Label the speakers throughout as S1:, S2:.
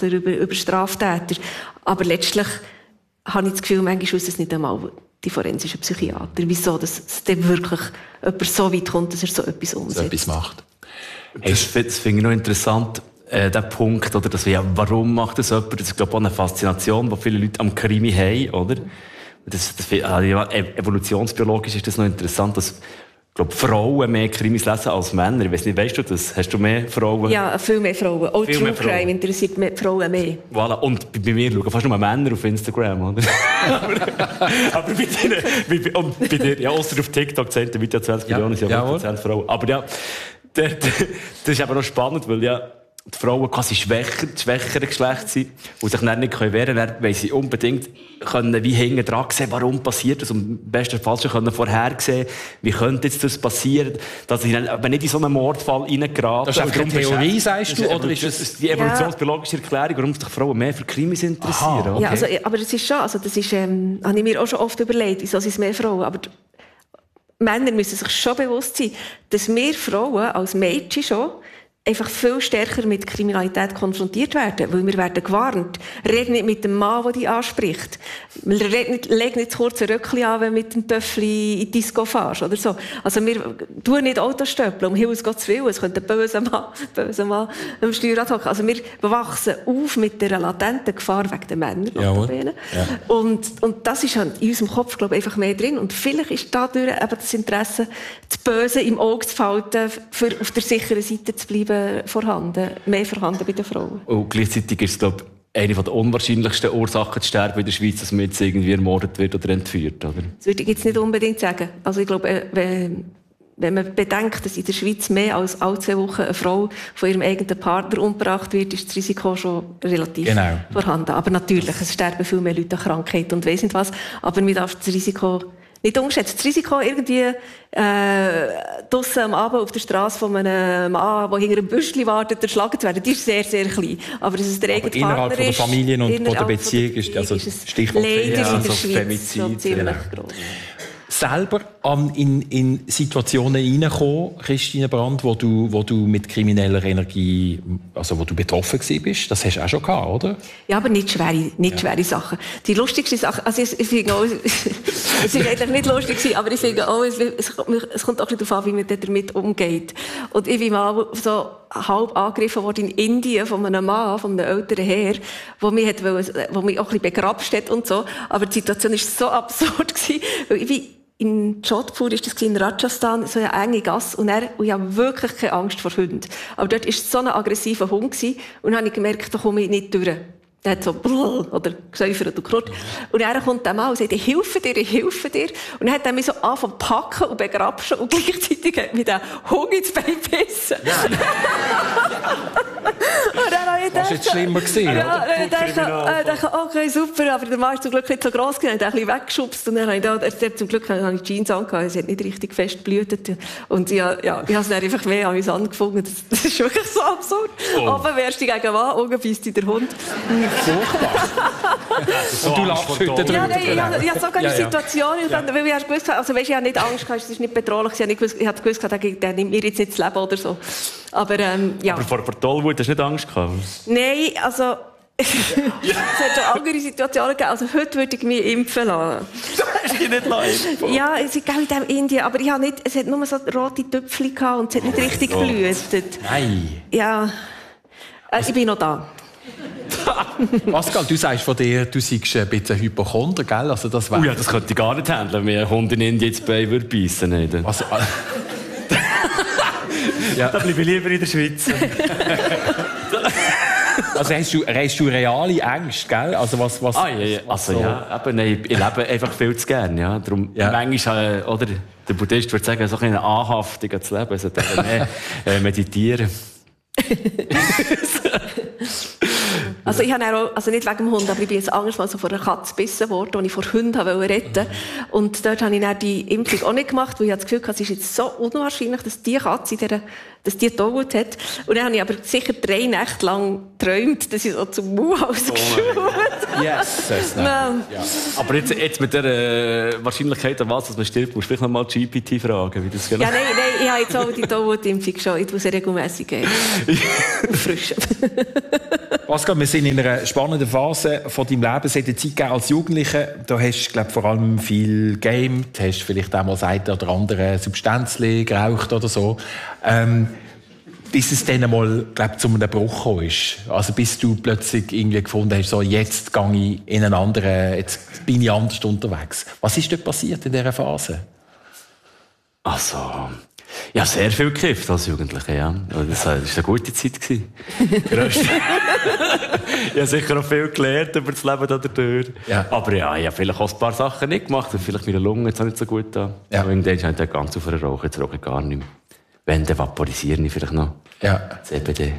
S1: Gutachter, über Straftäter. Aber letztlich habe ich das Gefühl, manchmal wissen es nicht einmal die forensischen Psychiater. Wieso, dass es dann wirklich jemand so weit kommt, dass er so etwas umsetzt.
S2: So etwas macht.
S3: Das finde ich noch interessant, der Punkt, oder, dass wir, warum macht das jemand? Das ist, glaube ich, auch eine Faszination, die viele Leute am Krimi haben, oder? Evolutionsbiologisch ist das noch interessant, dass, ich glaube, Frauen mehr Krimis lesen als Männer. Ich weiss nicht, weißt du das? Hast du mehr Frauen?
S1: Ja, viel mehr Frauen. Auch
S3: viel
S1: True Crime interessiert Frauen mehr.
S3: Voilà. Und bei mir schauen fast nur Männer auf Instagram, oder? aber bei dir, ja, ausser auf TikTok, 10 Video 20 Millionen, sind ja 100% Frauen. Aber ja, das ist aber noch spannend, weil ja, die Frauen quasi das schwächere Geschlecht sind und sich dann nicht wehren können, weil sie unbedingt können wie hinten dran sehen, warum passiert das, und im besten Fall schon können vorhersehen, wie könnte jetzt das passieren, dass ich dann nicht in so einen Mordfall reingeraten.
S2: Das ist einfach eine Theorie, sagst du, oder ist
S3: das die evolutionsbiologische Erklärung, warum sich Frauen mehr für Krimis interessieren?
S1: Okay. Ja, also, aber es ist schon, also das ist, habe ich mir auch schon oft überlegt, wieso sind es mehr Frauen, aber Männer müssen sich schon bewusst sein, dass wir Frauen als Mädchen schon einfach viel stärker mit Kriminalität konfrontiert werden, weil wir werden gewarnt. Red nicht mit dem Mann, der dich anspricht. Leg nicht das kurze Röckchen an, wenn du mit dem Töffli in die Disco fährst, oder so. Also wir tun nicht Autostöppeln, um Himmels Gottes Willen. Es könnte ein böser Mann am Steuerrad hocken. Also wir wachsen auf mit dieser latenten Gefahr wegen den Männern. Ja. Und das ist halt in unserem Kopf, glaube ich, einfach mehr drin. Und vielleicht ist dadurch eben das Interesse, das Böse im Auge zu behalten, für auf der sicheren Seite zu bleiben, mehr vorhanden bei den Frauen. Und
S3: gleichzeitig ist es, glaube ich, eine der unwahrscheinlichsten Ursachen zu sterben in der Schweiz, dass man jetzt irgendwie ermordet wird oder entführt, oder?
S1: Das würde ich jetzt nicht unbedingt sagen. Also ich glaube, wenn man bedenkt, dass in der Schweiz mehr als alle 2 Wochen eine Frau von ihrem eigenen Partner umgebracht wird, ist das Risiko schon relativ vorhanden. Aber natürlich, es sterben viel mehr Leute an Krankheit und weiss nicht was. Aber man darf das Risiko nicht unterschätzen. Das Risiko, irgendwie draussen am Abend auf der Straße von einem Mann, der hinter einem Büschli wartet, erschlagen zu werden, die ist sehr, sehr klein. Aber dass es der eigene Partner
S2: innerhalb von der Familie und von der Beziehung ist also Stichwort
S1: leider in der Schweiz so ziemlich groß.
S2: Selber in Situationen reinkommen, Christine Brand, wo du mit krimineller Energie, also wo du betroffen bist, das hast du auch schon gehabt, oder?
S1: Ja, aber nicht schwere Sachen. Die lustigste Sache, also ich finde auch, es ist eigentlich nicht lustig, aber ich finde auch, es kommt auch darauf an, wie man damit umgeht. Und ich bin mal so halb angegriffen worden in Indien von einem Mann, von einem älteren Herr, wo mich auch ein bisschen begrapscht hat und so. Aber die Situation war so absurd gewesen, weil ich in Jodhpur ist das in Rajasthan, so eine enge Gasse, und ich habe wirklich keine Angst vor Hunden. Aber dort war so ein aggressiver Hund gewesen, und dann habe ich gemerkt, da komme ich nicht durch. Der hat so oder gesäufert und knurrt. Und dann kommt der Mann und sagt, ich helfe dir. Und dann hat er mich so angefangen zu packen und begrapschen und gleichzeitig hat mich der Hund ins Bein gebissen. Ja. Und dann habe ich
S2: gedacht, jetzt schlimmer gewesen,
S1: ja, ich dachte, okay, super, aber der Mann ist zum Glück nicht so gross gewesen, er hat ein bisschen weggeschubst, und dann habe ich zum Glück habe ich Jeans angehabt, es hat nicht richtig fest geblutet. Und ich habe es dann einfach mehr an mich angefangen. Das ist wirklich so absurd. Oben wärst du gegen Mann, unten beißt dich der Hund.
S2: Furchtbar. Und du lachst heute drüber.
S1: Ja, ich habe sogar eine Situation, weil ich gewusst habe, also weißt, ich habe nicht Angst gehabt, es ist nicht bedrohlich, ich habe gewusst, der nimmt mir jetzt nicht das Leben oder so. Aber, ja.
S3: Aber vor Tollwut hast du nicht Angst gehabt?
S1: Nein, also, es hat schon andere Situationen gegeben. Also, heute würde ich mich impfen lassen.
S3: Du hast dich nicht impfen?
S1: Ja, es ist in diesem Indien, aber es hat nur so rote Töpfchen gehabt und es hat nicht richtig geblutet.
S2: Nein.
S1: Ja, ich bin noch da.
S2: Pascal, du sagst von dir, du seist ein bisschen Hypochonder, gell? Also das
S3: ja, das könnte ich gar nicht handeln, wenn ein Hund in Indien ins Bein würde beißen.
S2: Also,
S3: ja. Da bleibe ich lieber in der Schweiz.
S2: Also hast du reale Ängste, gell? Also was
S3: ja. Also so. Ja, eben, ich lebe einfach viel zu gern, ja. Darum, manchmal, oder, der Buddhist würde sagen, so eine Anhaftung ans Leben, also mehr meditieren.
S1: Also ich habe auch, also nicht wegen dem Hund, aber ich bin jetzt anders mal so von einer Katze gebissen worden, die ich vor Hunden retten wollte. Und dort habe ich dann die Impfung auch nicht gemacht, weil ich das Gefühl hatte, es ist jetzt so unwahrscheinlich, dass die Katze dass die Tollwut hat. Und dann habe ich aber sicher 3 Nächte lang geträumt, dass ich so zum Mauhaus geschaut habe.
S2: Yes,
S1: ja.
S3: Aber jetzt mit der Wahrscheinlichkeit, dass man stirbt, musst du vielleicht noch mal GPT fragen, wie das genau...
S1: Ja, nein, ich habe jetzt auch die Tollwut-Impfung schon. Ich muss sie regelmässig auffrischen.
S2: Pascal, wir sind in einer spannenden Phase von deinem Leben. Es hat eine Zeit gegeben als Jugendlicher. Da hast du, glaube vor allem viel gegamed, hast vielleicht auch mal das eine oder andere Substänzchen geraucht oder so. Bis es dann mal, glaube zu einem Bruch gekommen ist. Also bis du plötzlich irgendwie gefunden hast, so, jetzt gehe ich in einen anderen, jetzt bin ich anders unterwegs. Was ist dort passiert in dieser Phase?
S3: Also, ja, sehr viel gekifft als Jugendlicher, ja. Das war eine gute Zeit. Ich habe sicher auch viel gelernt über das Leben dadurch. Ja. Aber ja, ich habe vielleicht auch ein paar Sachen nicht gemacht. Vielleicht meine Lunge jetzt auch nicht so gut da. Ja. Irgendwann ist ich ganz auf einer Rauche, jetzt rauche ich gar nicht mehr. Wenn, dann vaporisiere ich vielleicht noch. Ja. CBD.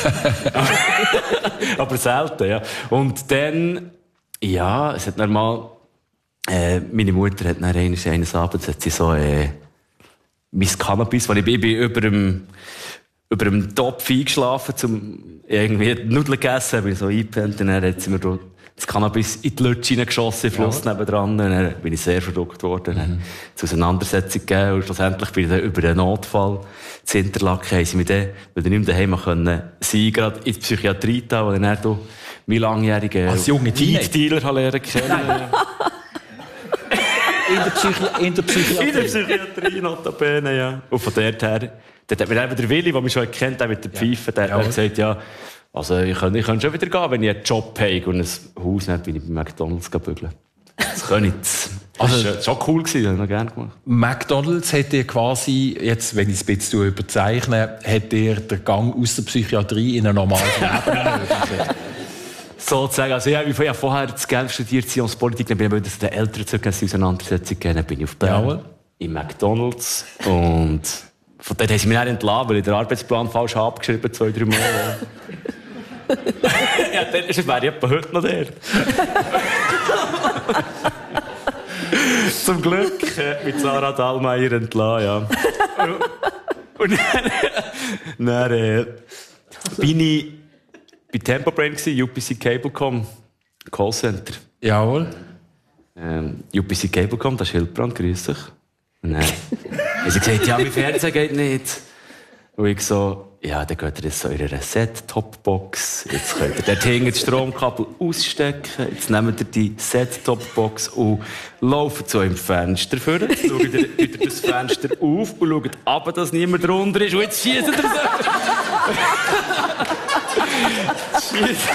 S3: Aber selten, ja. Und dann, ja, es hat dann mal, meine Mutter hat dann eines Abends, hat sie so, mein Cannabis, weil ich bin über dem Topf eingeschlafen, irgendwie Nudeln gegessen, bin ich so eingepennt, und dann hat sie mir das Cannabis in die Lutsche hineingeschossen, im Fluss nebendran, und dann bin ich sehr verrückt worden. Dann hat es Auseinandersetzung gegeben, und schlussendlich bin ich dann über den Notfall zu Interlaken, haben sie mich dann, weil ich nicht mehr daheim können, sein, gerade in die Psychiatrie da, wo ich dann meinen langjährigen Weed-Dealer lernen kennen. In der Psychiatrie, notabene, ja. Und von dort her, dort hat mir eben der Willi, der mich schon kennt, der mit der Pfeife, der hat gesagt, ja, also ich könnte schon wieder gehen, wenn ich einen Job habe und ein Haus nicht, bin ich bei McDonalds bügeln. Das kann ich. Das war schon cool, das habe ich noch gerne gemacht.
S2: McDonalds hat dir quasi, jetzt, wenn ich es ein bisschen überzeichne, hat dir den Gang aus der Psychiatrie in ein normales Leben ermöglicht.
S3: Sozusagen. Also, ich habe vorher das Geld studiert, Politik, dann bin ich den Eltern zurück in Auseinandersetzung gegeben, dann bin ich auf Bern, in McDonalds, und von dort haben sie mich dann entlassen, weil ich den Arbeitsplan falsch abgeschrieben 2-3 Mal. Ja, dann wäre ich etwa heute noch der. Zum Glück mit Sarah Dahlmeier entlassen, ja. Und dann bin ich bei Tempobrain gsi, UPC Cablecom, Callcenter.
S2: Jawohl.
S3: UPC Cablecom, das ist Hildbrand, grüß dich. Und dann haben sie gesagt, ja, mein Fernseher geht nicht. Und ich so, ja, dann geht ihr jetzt so in eine Set-Top-Box. Jetzt könnt ihr dort hinten das Stromkabel ausstecken. Jetzt nehmt ihr die Set-Top-Box und lauft so im Fenster vor. Schaut ihr das Fenster auf und schaut ab, dass niemand drunter ist. Und jetzt schießt ihr so.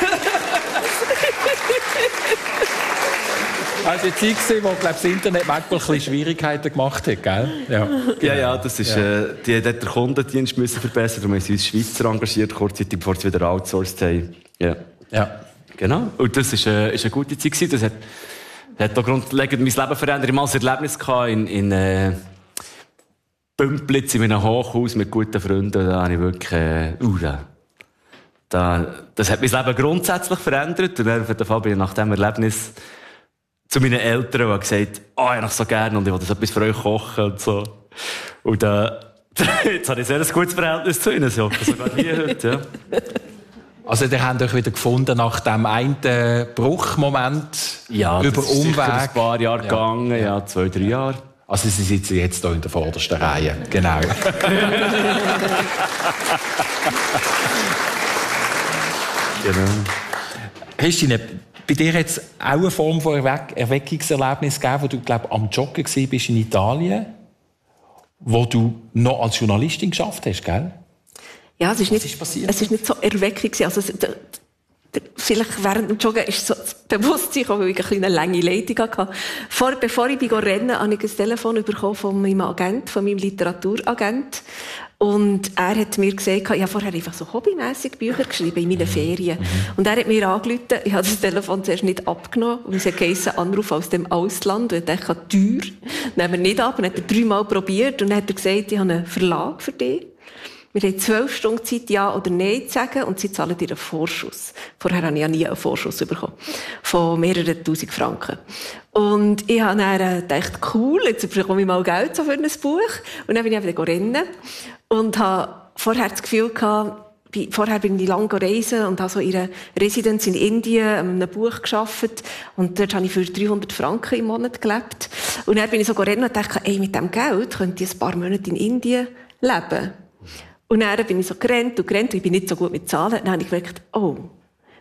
S2: Also die Zeit, wo das Internet manchmal ein bisschen Schwierigkeiten gemacht hat, gell?
S3: Ja, das ist, die hat der Kundendienst müssen verbessern, darum haben sie uns Schweizer engagiert, kurzzeitig, bevor sie wieder outsourced haben. Ja. Genau. Und das ist eine gute Zeit gewesen. Das hat auch grundlegend mein Leben verändert. Ich hatte mal ein Erlebnis in Bümplitz, in einem Hochhaus mit guten Freunden. Da habe ich wirklich, das hat mein Leben grundsätzlich verändert. Und dann bin ich nach diesem Erlebnis zu meinen Eltern und gesagt, ich habe noch so gerne und ich will das etwas für euch kochen und so. Und jetzt habe ich sehr ein gutes Verhältnis zu ihnen. Ich hoffe sogar hier heute, ja.
S2: Also, ihr habt euch wieder gefunden nach dem einen Bruchmoment,
S3: ja,
S2: über
S3: das ist
S2: Umweg.
S3: Ein paar Jahre gegangen, 2-3 Jahre.
S2: Also, sie sitzen jetzt hier in der vordersten Reihe. Genau.
S3: Genau.
S2: Christine, bei dir hat es auch eine Form von Erweckungserlebnis gegeben, wo du, glaube am Joggen warst in Italien, wo du noch als Journalistin geschafft hast, gell?
S1: Ja, es ist nicht so erweckend. Also, vielleicht während dem Joggen ist so das Bewusstsein gekommen, weil ich eine lange Leitung hatte. Bevor ich rennen habe ich ein Telefon bekommen von meinem Agent, von meinem Literaturagent. Und er hat mir gesagt, ich habe vorher einfach so hobbymässig Bücher geschrieben in meinen Ferien. Und er hat mir angerufen, ich habe das Telefon zuerst nicht abgenommen, und es hat geheißen, Anruf aus dem Ausland, und ich dachte, teuer, nehmen wir nicht ab. Und dann hat er 3-mal probiert, und dann hat er gesagt, ich habe einen Verlag für dich. Wir haben 12 Stunden Zeit, Ja oder Nein zu sagen, und sie zahlen dir einen Vorschuss. Vorher habe ich ja nie einen Vorschuss bekommen. Von mehreren tausend Franken. Und ich habe dann gedacht, cool, jetzt bekomme ich mal Geld so für ein Buch. Und dann bin ich wieder rennen. Und habe vorher das Gefühl gehabt, vorher bin ich lange reisen und habe so in einer Residenz in Indien an einem Buch gearbeitet. Und dort habe ich für 300 Franken im Monat gelebt. Und dann bin ich so rennen und dachte, mit diesem Geld könnte ich ein paar Monate in Indien leben. Und dann bin ich so gerannt und ich bin nicht so gut mit Zahlen. Dann habe ich gemerkt,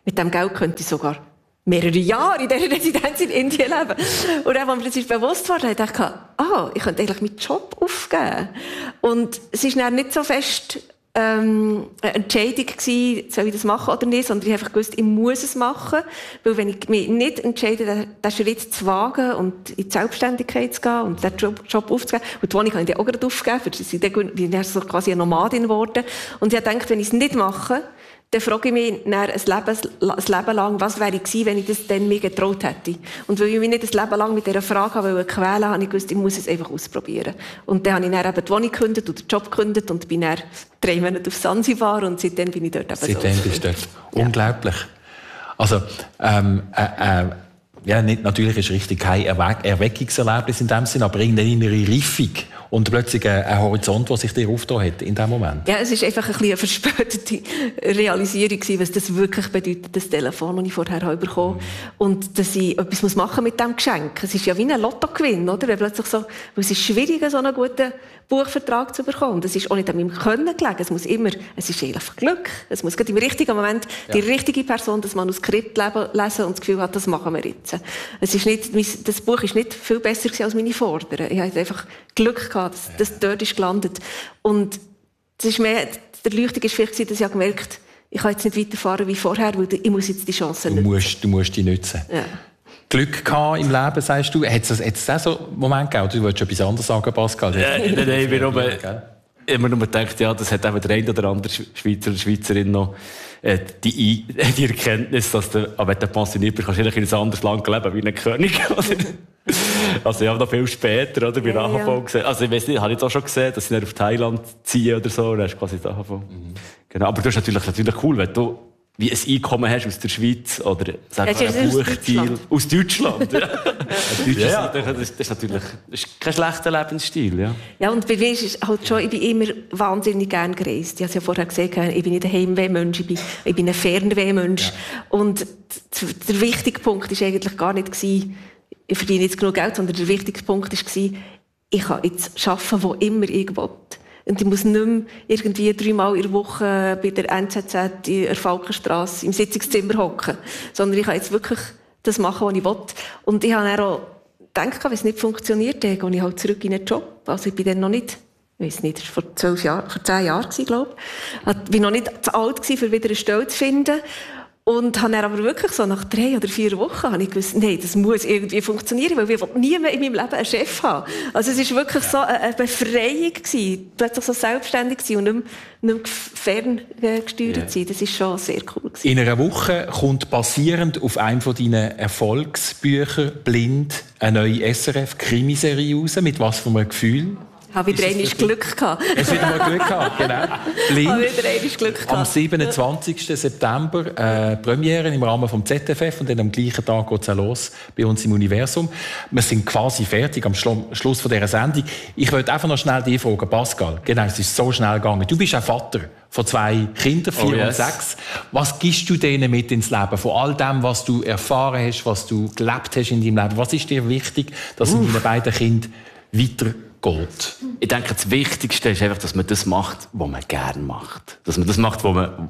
S1: mit dem Geld könnte ich sogar mehrere Jahre in dieser Residenz in Indien leben. Und dann, als mir das bewusst wurde, dachte ich, ich könnte eigentlich meinen Job aufgeben. Und es ist dann nicht so fest eine Entscheidung gewesen, soll ich das machen oder nicht, sondern ich habe einfach gewusst, ich muss es machen, weil wenn ich mich nicht entscheide, den Schritt zu wagen und in die Selbstständigkeit zu gehen und den Job aufzugeben, und die Wohnung habe ich dann auch gerade aufgegeben, weil ich bin so quasi eine Nomadin geworden. Und ich habe gedacht, wenn ich es nicht mache, dann frage ich mich dann ein Leben lang, was wäre ich gewesen, wenn ich das dann mir getraut hätte. Und weil ich mich nicht ein Leben lang mit dieser Frage quälen wollte, habe ich gewusst, ich muss es einfach ausprobieren. Und dann habe ich dann eben die Wohnung gekündigt und den Job gekündigt und bin dann 3 Monate auf Sansibar und seitdem bin ich dort eben
S2: seitdem bist du dort. Ja. Unglaublich. Also, natürlich ist richtig kein Erweckungserlebnis in dem Sinn, aber irgendeine innere Reifung und plötzlich ein Horizont, der sich dir aufgetan hat in dem Moment.
S1: Ja, es ist einfach ein bisschen eine verspätete Realisierung gewesen, was das wirklich bedeutet, das Telefon, das ich vorher bekommen habe. Und dass ich etwas machen muss mit diesem Geschenk. Es ist ja wie ein Lottogewinn, oder? Wenn plötzlich so, weil es ist schwierig, so einen guten Buchvertrag zu bekommen. Das ist auch nicht an meinem Können gelegen. Es ist einfach Glück. Es muss gerade im richtigen Moment die richtige Person das Manuskript lesen und das Gefühl hat, das machen wir jetzt. Das Buch ist nicht viel besser gewesen als meine Vorderen. Ich hatte einfach Glück gehabt, dass das dort ist gelandet. Und das ist mehr, der Erleuchtung ist vielleicht gewesen, dass ich gemerkt habe, ich kann jetzt nicht weiterfahren wie vorher, weil ich muss jetzt die Chance nutzen.
S2: Du musst die nutzen. Ja. Glück gehabt im Leben, sagst du? Hat es auch so einen Moment gegeben? Du wolltest etwas anderes sagen, Pascal?
S3: Nein, wir haben immer nur gedacht, ja, das hat eben der eine oder andere Schweizer oder Schweizerin noch die Erkenntnis, dass du, wenn du pensioniert bist, kannst du in ein anderes Land leben wie ein König. Also ich habe noch viel später, oder, bei der AHV gesehen. Also ich weiss nicht, habe ich jetzt auch schon gesehen, dass sie auf Thailand ziehen oder so, und dann hast du quasi die AHV. Genau, aber das ist natürlich cool, wenn du wie ein Einkommen hast aus der Schweiz oder sagen wir ein Buchstil aus Deutschland. Ja. Das ist natürlich kein schlechter Lebensstil. Ja,
S1: ja, und bei mir ist es halt schon, ich bin immer wahnsinnig gern gereist. Ich habe es ja vorher gesagt, ich bin nicht ein Heimweh-Mensch, ich bin ein Fernweh-Mensch. Ja. Und der wichtige Punkt war eigentlich gar nicht, ich verdiene jetzt genug Geld, sondern der wichtige Punkt war, ich kann jetzt arbeiten, wo immer ich will. Und ich muss nicht mehr irgendwie 3-mal in der Woche bei der NZZ in der Falkenstrasse im Sitzungszimmer hocken. Sondern ich kann jetzt wirklich das machen, was ich will. Und ich habe dann auch gedacht, wenn es nicht funktioniert, dann gehe ich halt zurück in den Job. Also ich bin dann noch nicht, ich weiss nicht, das war vor 10 Jahren, glaube ich. Ich war noch nicht zu alt gewesen, um wieder eine Stelle zu finden. Und habe dann aber wirklich so nach 3 oder 4 Wochen habe ich gewusst, nein, das muss irgendwie funktionieren, weil ich nie mehr in meinem Leben einen Chef haben. Also es war wirklich so eine Befreiung gewesen, plötzlich so selbstständig gewesen und nicht mehr ferngesteuert sein. Das war schon sehr cool gewesen.
S2: In einer Woche kommt basierend auf einem von deinen Erfolgsbüchern «Blind» eine neue SRF-Krimiserie raus. Mit was für einem Gefühl?
S1: Ich habe wieder einmal Glück gehabt.
S2: Es wieder mal Glück gehabt, genau.
S1: Blind. Habe wieder einmal Glück gehabt.
S2: Am 27. September Premiere im Rahmen vom ZFF und dann am gleichen Tag geht es auch los bei uns im Universum. Wir sind quasi fertig am Schluss von dieser Sendung. Ich wollte einfach noch schnell dich fragen, Pascal. Genau, es ist so schnell gegangen. Du bist auch Vater von 2 Kindern, 4 und 6. Was gibst du denen mit ins Leben? Von all dem, was du erfahren hast, was du gelebt hast in deinem Leben. Was ist dir wichtig, dass in deinen beiden Kindern weitergeht?
S3: Ich denke, das Wichtigste ist einfach, dass man das macht, was man gerne macht. Dass man das macht, wo man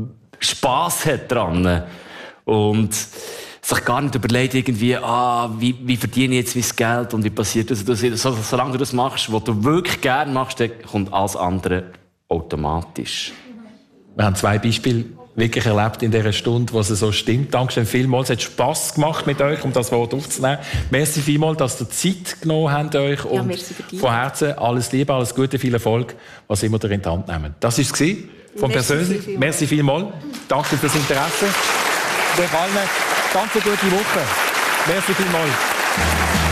S3: Spass hat dran. Und sich gar nicht überlegt, irgendwie, wie verdiene ich jetzt mein Geld und wie passiert das? Solange du das machst, was du wirklich gerne machst, dann kommt alles andere automatisch.
S2: Wir haben 2 Beispiele wirklich erlebt in dieser Stunde, wo es so stimmt. Dankeschön vielmals. Es hat Spass gemacht mit euch, um das Wort aufzunehmen. Merci vielmals, dass ihr Zeit genommen habt euch. Ja, und von Herzen alles Liebe, alles Gute, viel Erfolg, was immer ihr in die Hand nehmt. Das war es von persönlich. Merci vielmals. Danke fürs Interesse. Euch allen ganz eine gute Woche. Merci vielmals.